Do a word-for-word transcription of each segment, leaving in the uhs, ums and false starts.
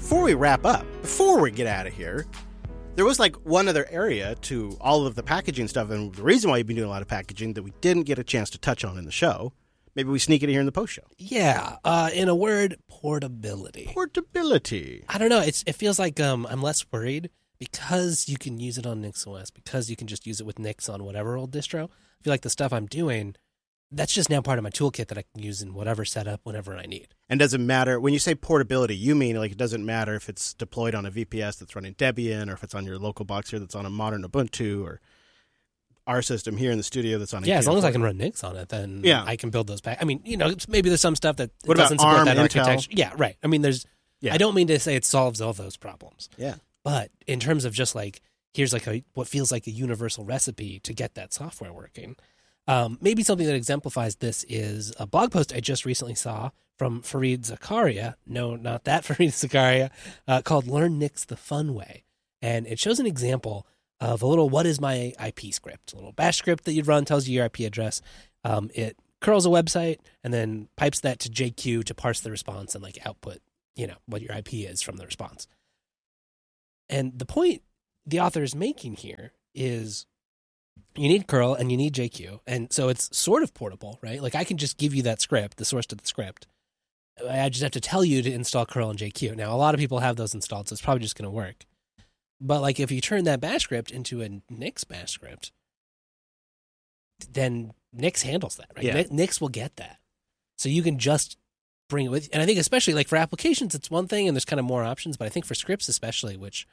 before we wrap up, before we get out of here, there was like one other area to all of the packaging stuff, and the reason why you've been doing a lot of packaging that we didn't get a chance to touch on in the show. Maybe we sneak it in here in the post show. Yeah, uh, in a word, portability. Portability. I don't know. It's it feels like um, I'm less worried because you can use it on NixOS, because you can just use it with Nix on whatever old distro. I feel like the stuff I'm doing, that's just now part of my toolkit that I can use in whatever setup whenever I need. And does it matter, when you say portability, you mean like it doesn't matter if it's deployed on a V P S that's running Debian, or if it's on your local box here that's on a modern Ubuntu, or our system here in the studio that's on Yeah, as long as I can run Nix on it, then yeah. I can build those back. I mean, you know, maybe there's some stuff that what doesn't about support ARM, that Intel? architecture. Yeah, right. I mean, there's, yeah. I don't mean to say it solves all those problems. Yeah. But in terms of just like, here's like a what feels like a universal recipe to get that software working. Um, maybe something that exemplifies this is a blog post I just recently saw from Fareed Zakaria. No, not that Fareed Zakaria, uh, called Learn Nix the Fun Way. And it shows an example of a little what is my I P script, a little bash script that you'd run, tells you your I P address. Um, it curls a website and then pipes that to J Q to parse the response and like output, you know, what your I P is from the response. And the point the author is making here is you need curl and you need J Q. And so it's sort of portable, right? Like I can just give you that script, the source to the script. I just have to tell you to install curl and J Q. Now, a lot of people have those installed, so it's probably just going to work. But like if you turn that bash script into a Nix bash script, then Nix handles that, right? Yeah. Nix will get that. So you can just bring it with you. And I think especially like for applications, it's one thing and there's kind of more options. But I think for scripts especially, which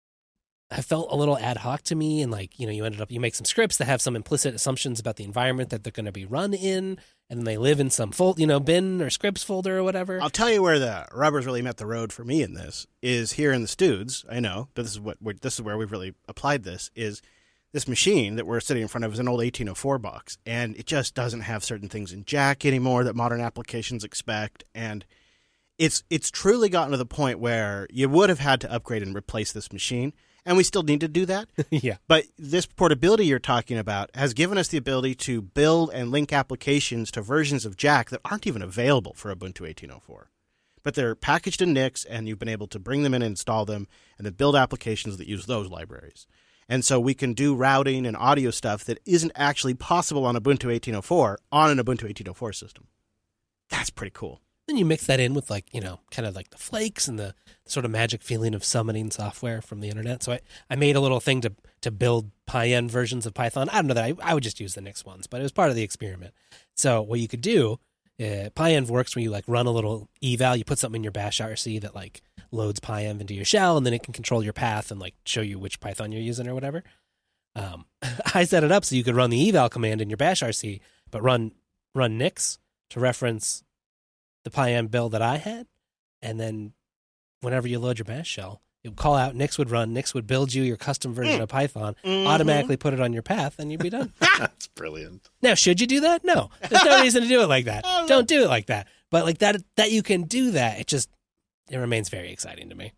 have felt a little ad hoc to me, and like, you know, you ended up, you make some scripts that have some implicit assumptions about the environment that they're going to be run in, and then they live in some fold, you know, bin or scripts folder or whatever. I'll tell you where the rubbers really met the road for me in this is here in the Studs. I know, but this is what we're, this is where we've really applied this. Is this machine that we're sitting in front of is an old eighteen oh four box, and it just doesn't have certain things in Jack anymore that modern applications expect, and it's it's truly gotten to the point where you would have had to upgrade and replace this machine. And we still need to do that. Yeah. But this portability you're talking about has given us the ability to build and link applications to versions of Jack that aren't even available for Ubuntu eighteen oh four. But they're packaged in Nix, and you've been able to bring them in and install them, and then build applications that use those libraries. And so we can do routing and audio stuff that isn't actually possible on Ubuntu eighteen oh four on an Ubuntu eighteen oh four system. That's pretty cool. Then you mix that in with like, you know, kind of like the flakes and the sort of magic feeling of summoning software from the internet. So I, I made a little thing to to build Pyen versions of Python. I don't know that I, I would just use the Nix ones, but it was part of the experiment. So what you could do, uh, Pyen works when you like run a little eval, you put something in your bash R C that like loads Pyen into your shell, and then it can control your path and like show you which Python you're using or whatever. Um, I set it up so you could run the eval command in your bash R C, but run run Nix to reference the Pyen build that I had, and then whenever you load your bash shell, it would call out, Nix would run, Nix would build you your custom version mm. of Python, mm-hmm. automatically put it on your path, and you'd be done. That's brilliant. Now, should you do that? No. There's no reason to do it like that. Don't do it like that. But like that, that you can do that, it just, it remains very exciting to me.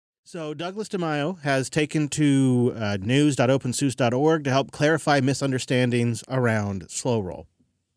So Douglas DeMaio has taken to uh, news dot open source dot org to help clarify misunderstandings around slow roll.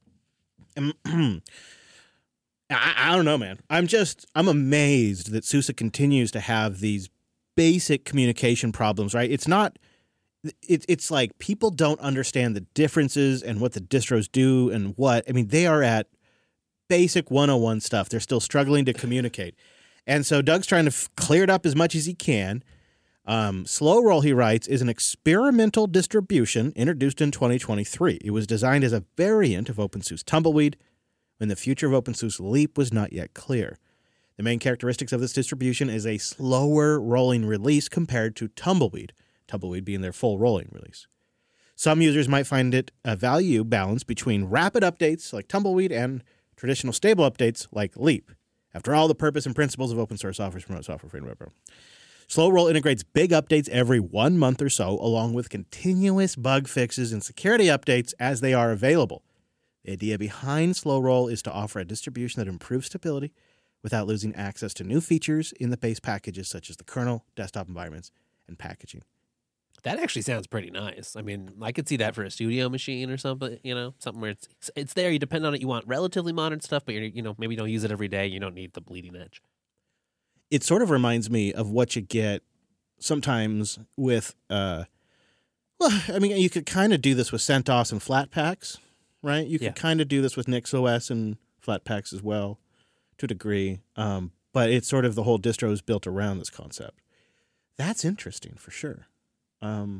I, I don't know, man. I'm just, I'm amazed that SUSE continues to have these basic communication problems, right? It's not, it, it's like people don't understand the differences and what the distros do and what. I mean, they are at basic one oh one stuff. They're still struggling to communicate. And so Doug's trying to f- clear it up as much as he can. Um, Slow Roll, he writes, is an experimental distribution introduced in twenty twenty-three. It was designed as a variant of OpenSUSE Tumbleweed, when the future of OpenSUSE Leap was not yet clear. The main characteristics of this distribution is a slower rolling release compared to Tumbleweed, Tumbleweed being their full rolling release. Some users might find it a value balance between rapid updates like Tumbleweed and traditional stable updates like Leap. After all, the purpose and principles of open source software is promote software free and web. Slow Roll integrates big updates every one month or so, along with continuous bug fixes and security updates as they are available. The idea behind Slow Roll is to offer a distribution that improves stability without losing access to new features in the base packages such as the kernel, desktop environments, and packaging. That actually sounds pretty nice. I mean, I could see that for a studio machine or something, you know, something where it's it's there, you depend on it, you want relatively modern stuff, but you're, you know, maybe you don't use it every day, you don't need the bleeding edge. it sort of reminds me of what you get sometimes with, uh, well, I mean, you could kind of do this with CentOS and Flatpaks, right? You could Yeah. kind of do this with NixOS and Flatpaks as well, to a degree. Um, but it's sort of the whole distro is built around this concept. That's interesting for sure. Um,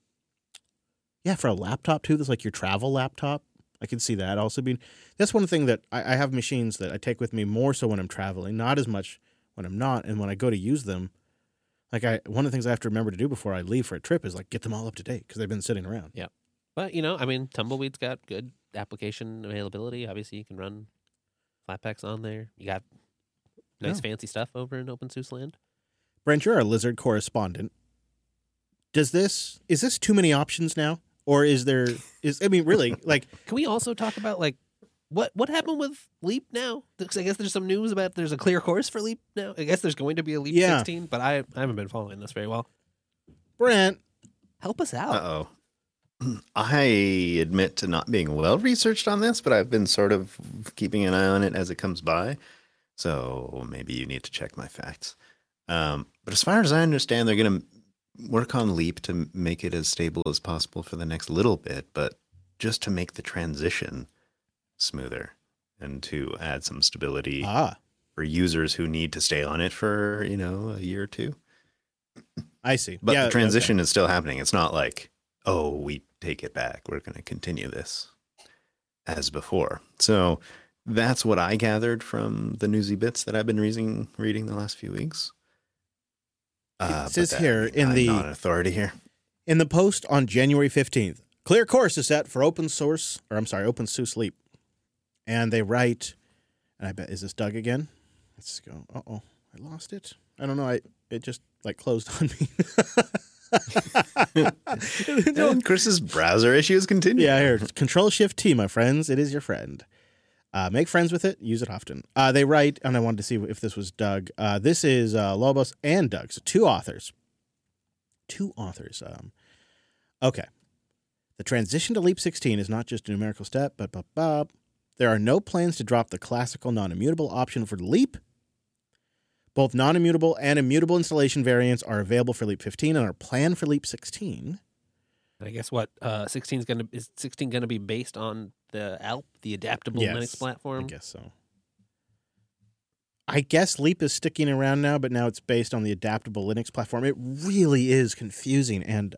yeah, for a laptop too, that's like your travel laptop. I can see that also being. That's one thing that I, I have machines that I take with me more so when I'm traveling, not as much when I'm not. And when I go to use them, like I, one of the things I have to remember to do before I leave for a trip is like get them all up to date because they've been sitting around. Yeah. But, you know, I mean, Tumbleweed's got good application availability. Obviously, you can run Flatpaks on there. You got nice, Yeah. fancy stuff over in OpenSUSE land. Brent, you're our Lizard correspondent. Does this is this too many options now, or is there is I mean really like Can we also talk about, like, what what happened with Leap now? 'Cause I guess there's some news about there's a clear course for Leap now. I guess there's going to be a Leap Yeah. sixteen, but I, I haven't been following this very well. Brent? Help us out. Uh oh. I admit to not being well researched on this, but I've been sort of keeping an eye on it as it comes by. So maybe you need to check my facts. Um, but as far as I understand, they're going to work on Leap to make it as stable as possible for the next little bit, but just to make the transition smoother and to add some stability Ah, for users who need to stay on it for, you know, a year or two. I see. But Yeah, the transition is still happening. It's not like, oh, we take it back. We're going to continue this as before. So that's what I gathered from the newsy bits that I've been reading, reading the last few weeks. Uh, It says but that- here in I'm the- not an authority here. In the post on January fifteenth, clear course is set for open source, or I'm sorry, OpenSUSE Leap. And they write, and I bet, is this Doug again? Let's go. Uh-oh, I lost it. I don't know. I It just, like, closed on me. No. And Chris's browser issues continue. Yeah, here. Control-Shift-T, my friends. It is your friend. Uh, make friends with it. Use it often. Uh, they write, and I wanted to see if this was Doug. Uh, this is uh, Lobos and Doug, so two authors. Two authors. Um, okay. The transition to Leap sixteen is not just a numerical step, but, but, but there are no plans to drop the classical non-immutable option for Leap. Both non-immutable and immutable installation variants are available for Leap fifteen and are planned for Leap sixteen. And I guess what uh, sixteen is going to is sixteen going to be based on the A L P, the adaptable Yes, Linux platform. I guess so. I guess Leap is sticking around now, but now it's based on the adaptable Linux platform. It really is confusing, and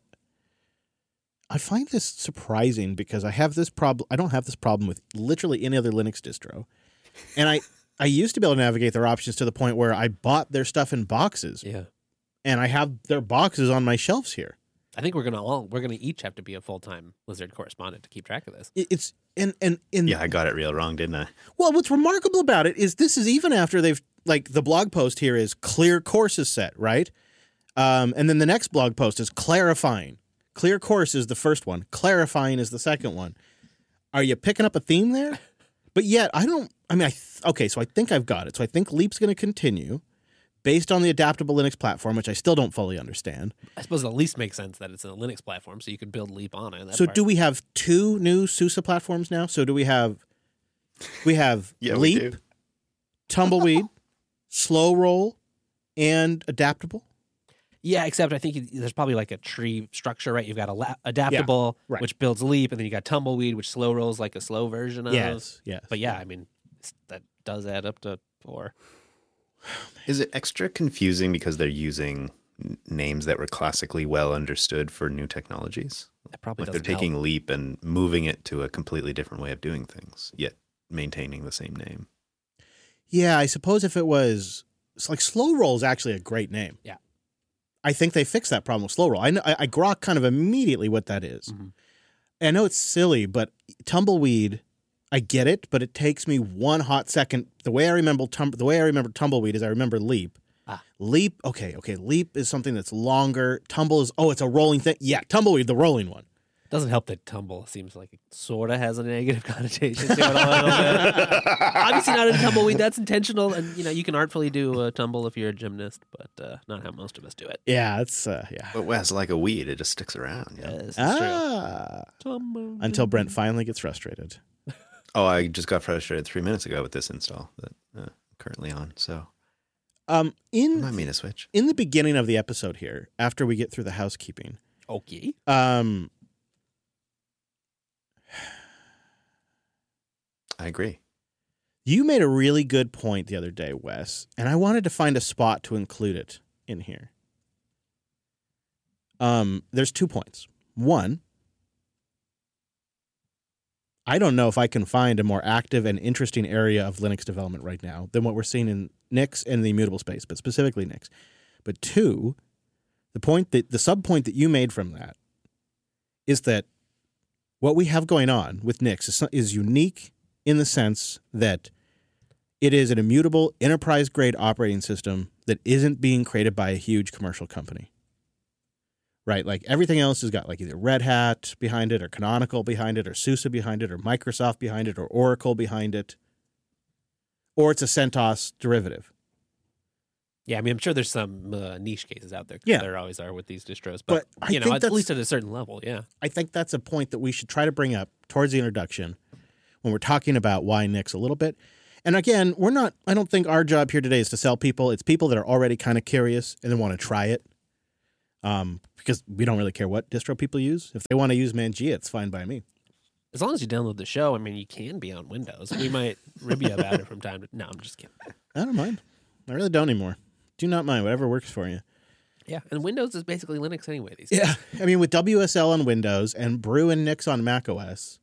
I find this surprising because I have this problem. I don't have this problem with literally any other Linux distro, and I I used to be able to navigate their options to the point where I bought their stuff in boxes, Yeah, and I have their boxes on my shelves here. I think we're gonna all we're gonna each have to be a full time Lizard correspondent to keep track of this. It- It's and and and Yeah, I got it real wrong, didn't I? Well, what's remarkable about it is this is even after they've, like, the blog post here is clear courses set, right? Um, and then the next blog post is clarifying. Clear course is the first one. Clarifying is the second one. Are you picking up a theme there? But yet, I don't, I mean, I th- okay, so I think I've got it. So I think Leap's going to continue based on the adaptable Linux platform, which I still don't fully understand. I suppose it at least makes sense that it's a Linux platform, so you could build Leap on it. That So part- do we have two new SUSE platforms now? So do we have, we have Yeah, we Leap, do. Tumbleweed, Slow Roll, and Adaptable? Yeah, except I think you, there's probably like a tree structure, right? You've got a la- adaptable, right. which builds Leap, and then you got Tumbleweed, which slow rolls like a slow version of. Yes, yes. But yeah, I mean, it's- that does add up to four. Is it extra confusing because they're using n- names that were classically well understood for new technologies? That probably Like they're doesn't taking help. Leap and moving it to a completely different way of doing things, yet maintaining the same name. Yeah, I suppose if it was, it's like Slow Roll is actually a great name. Yeah. I think they fixed that problem with Slow Roll. I know, I, I grok kind of immediately what that is. Mhm. I know it's silly, but Tumbleweed, I get it, but it takes me one hot second. The way I remember tum- the way I remember Tumbleweed is I remember Leap. Ah. Leap, okay, okay. Leap is something that's longer. Tumble is, oh, it's a rolling thing. Yeah, Tumbleweed, the rolling one. Doesn't help that tumble seems like it sort of has a negative connotation to it a little bit. Obviously not in tumbleweed. That's intentional, and you know you can artfully do a tumble if you're a gymnast, but uh, not how most of us do it. Yeah, it's, uh, yeah. But Wes, like a weed, it just sticks around. Yeah. Yes, it's true. Ah, Tumble. until Brent finally gets frustrated. Oh, I just got frustrated three minutes ago with this install that uh, I'm currently on. So Um, in Remind me to switch. in the beginning of the episode here, after we get through the housekeeping, Okay. um, I agree. you made a really good point the other day, Wes, and I wanted to find a spot to include it in here. Um, there's two points. One, I don't know if I can find a more active and interesting area of Linux development right now than what we're seeing in Nix and the immutable space, but specifically Nix. But two, the point that the sub point that you made from that is that what we have going on with Nix is, is unique in the sense that it is an immutable enterprise grade operating system that isn't being created by a huge commercial company. Right, like everything else has got like either Red Hat behind it or Canonical behind it or SUSE behind it or Microsoft behind it or Oracle behind it. Or it's a CentOS derivative. Yeah, I mean, I'm sure there's some uh, niche cases out there. Yeah. There always are with these distros. But, But I you know, think at that's- least at a certain level, yeah. I think that's a point that we should try to bring up towards the introduction when we're talking about why Nix a little bit. And again, we're not, I don't think our job here today is to sell people. It's people that are already kind of curious and then want to try it. Um, because we don't really care what distro people use. If they want to use Mangia, it's fine by me. As long as you download the show, I mean, you can be on Windows. We might rib you about it from time to... No, I'm just kidding. I don't mind. I really don't anymore. Do not mind. Whatever works for you. Yeah, and Windows is basically Linux anyway these days. Yeah. I mean, with W S L on Windows and Brew and Nix on macOS,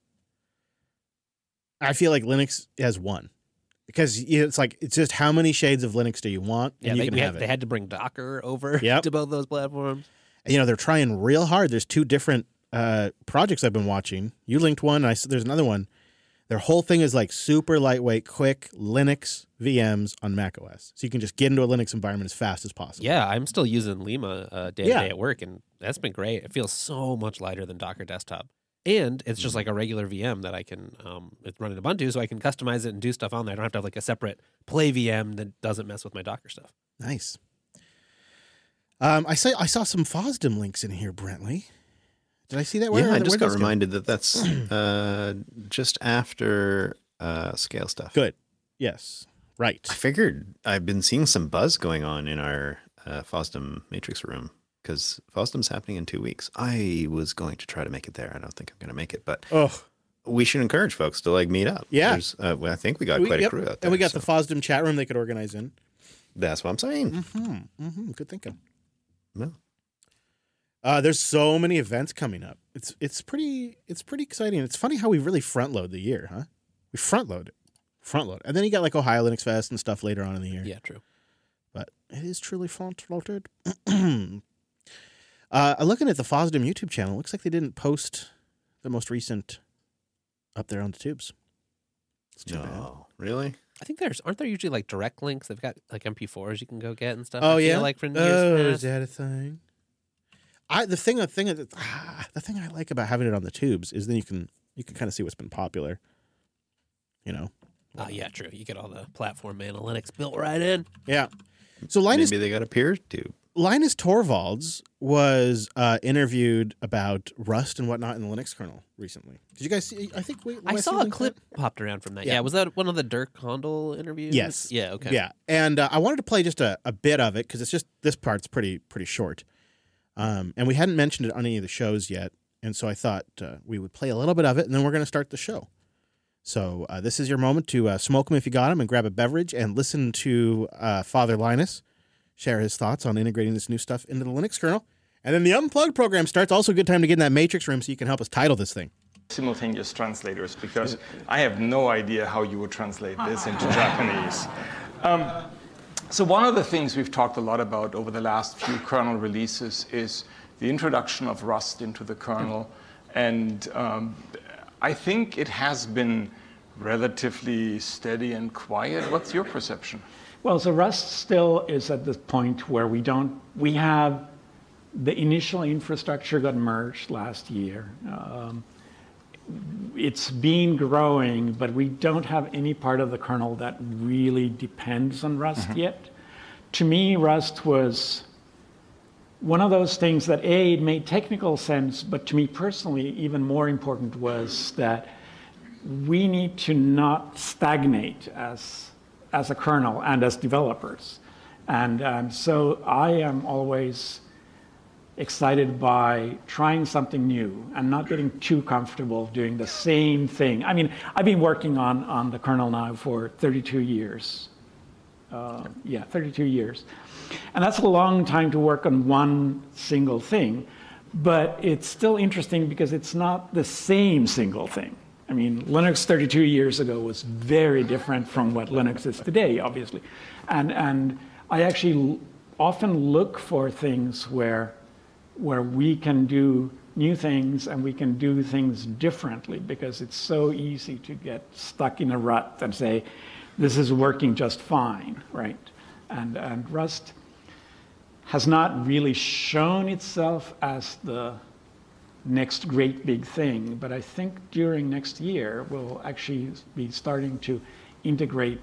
I feel like Linux has won. Because you know, it's like, it's just how many shades of Linux do you want? And Yeah, you they, can we have had, it. they had to bring Docker over Yep. to both those platforms. You know, they're trying real hard. There's two different uh, projects I've been watching. You linked one. And I s- there's another one. Their whole thing is like super lightweight, quick Linux V Ms on macOS. So you can just get into a Linux environment as fast as possible. Yeah, I'm still using Lima uh, day to Yeah. day at work, and that's been great. It feels so much lighter than Docker Desktop. And it's just like a regular V M that I can, um, it's running Ubuntu, so I can customize it and do stuff on there. I don't have to have like a separate Play V M that doesn't mess with my Docker stuff. Nice. Um, I saw I saw some FOSDEM links in here, Brentley. Did I see that? Where, yeah, I where just did got those go? reminded that that's uh, just after uh, scale stuff. Good. Yes. Right. I figured I've been seeing some buzz going on in our uh, FOSDEM matrix room because FOSDEM's happening in two weeks. I was going to try to make it there. I don't think I'm going to make it, but Oh, we should encourage folks to like meet up. Yeah. There's, uh, well, I think we got we, quite yep. a crew out there. And we got so the FOSDEM chat room they could organize in. That's what I'm saying. Mm-hmm. Mm-hmm. Good thinking. Well, Uh, there's so many events coming up. It's it's pretty it's pretty exciting. It's funny how we really front load the year, huh? We front load it, front load, and then you got like Ohio Linux Fest and stuff later on in the year. Yeah, true. But it is truly front loaded. uh, looking at the FOSDEM YouTube channel, it looks like they didn't post the most recent up there on the tubes. It's too bad. no, really? I think there's, aren't there usually like direct links? They've got like M P fours you can go get and stuff. Oh I feel yeah, like from oh, years is past. that a thing? I the thing the thing that ah, the thing I like about having it on the tubes is then you can you can kind of see what's been popular. You know. Oh, yeah, true. You get all the platform analytics built right in. Yeah. So Linus Maybe they got a peer tube. Linus Torvalds was uh, interviewed about Rust and whatnot in the Linux kernel recently. Did you guys see? I think we. I Wes, saw you a linked clip that? popped around from that. Yeah. Yeah, was that one of the Dirk Condal interviews? Yes. Yeah, okay. Yeah, and uh, I wanted to play just a, a bit of it because it's just this part's pretty pretty short, um, and we hadn't mentioned it on any of the shows yet, and so I thought uh, we would play a little bit of it, and then we're going to start the show. So uh, this is your moment to uh, smoke them if you got them, and grab a beverage and listen to uh, Father Linus share his thoughts on integrating this new stuff into the Linux kernel. And then the Unplugged program starts. Also a good time to get in that matrix room so you can help us title this thing. Simultaneous translators, because I have no idea how you would translate this into Japanese. Um, so one of the things we've talked a lot about over the last few kernel releases is the introduction of Rust into the kernel. And um, I think it has been relatively steady and quiet. What's your perception? Well, so Rust still is at the point where we don't, we have, the initial infrastructure got merged last year. Um, it's been growing, but we don't have any part of the kernel that really depends on Rust mm-hmm. yet. To me, Rust was one of those things that, A, it made technical sense, but to me personally, even more important was that we need to not stagnate as as a kernel and as developers. And um, so I am always excited by trying something new and not getting too comfortable doing the same thing. I mean, I've been working on, on the kernel now for thirty-two years. Uh, yeah, thirty-two years. And that's a long time to work on one single thing, but it's still interesting because it's not the same single thing. I mean, Linux thirty-two years ago was very different from what Linux is today, obviously. And, and I actually often look for things where where we can do new things and we can do things differently, because it's so easy to get stuck in a rut and say, this is working just fine, right? And, and Rust has not really shown itself as the next great big thing, but I think during next year we'll actually be starting to integrate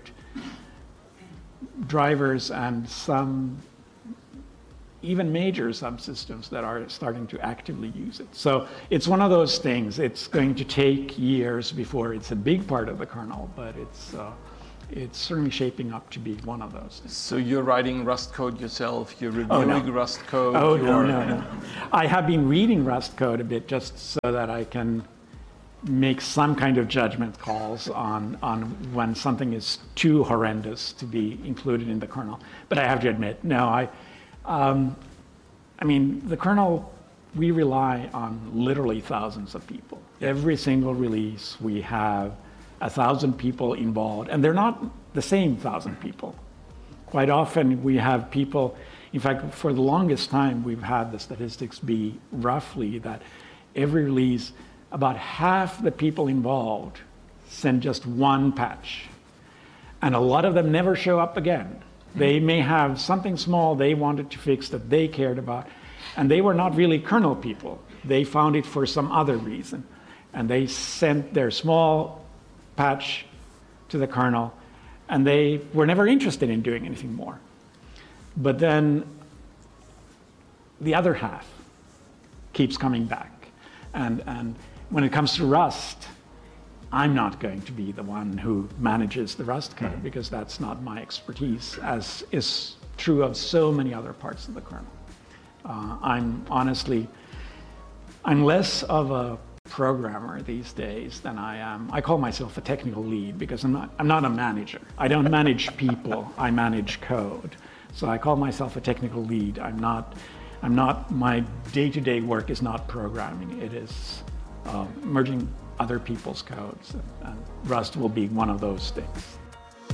drivers and some even major subsystems that are starting to actively use it. So it's one of those things. It's going to take years before it's a big part of the kernel, but it's uh, it's certainly shaping up to be one of those things. So you're writing Rust code yourself, you're Oh, reviewing no. Rust code. Oh, no, you're- no, no. I have been reading Rust code a bit just so that I can make some kind of judgment calls on, on when something is too horrendous to be included in the kernel. But I have to admit, no, I, um, I mean, the kernel, we rely on literally thousands of people. Every single release, we have a thousand people involved, and they're not the same thousand people. Quite often we have people, in fact, for the longest time, we've had the statistics be roughly that every release, about half the people involved send just one patch. And a lot of them never show up again. They may have something small they wanted to fix that they cared about, and they were not really kernel people. They found it for some other reason. And they sent their small patch to the kernel, and they were never interested in doing anything more. But then the other half keeps coming back. And, and when it comes to Rust, I'm not going to be the one who manages the Rust code, because that's not my expertise, as is true of so many other parts of the kernel. Uh, I'm honestly, I'm less of a programmer these days than I am. I call myself a technical lead because I'm not, I'm not a manager. I don't manage people, I manage code. So I call myself a technical lead. I'm not, I'm not, my day-to-day work is not programming. It is uh, merging other people's codes, and, and Rust will be one of those things.